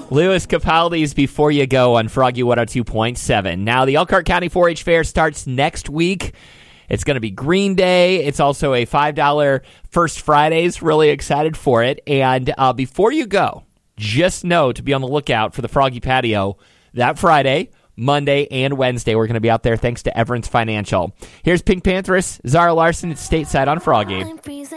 Louis Capaldi's Before You Go on Froggy 102.7. Now, the Elkhart County 4-H Fair starts next week. It's going to be Green Day. It's also a $5 First Fridays. Really excited for it. And before you go, just know to be on the lookout for the Froggy Patio that Friday, Monday, and Wednesday. We're going to be out there thanks to Everence Financial. Here's Pink Panthers, Zara Larson at Stateside on Froggy.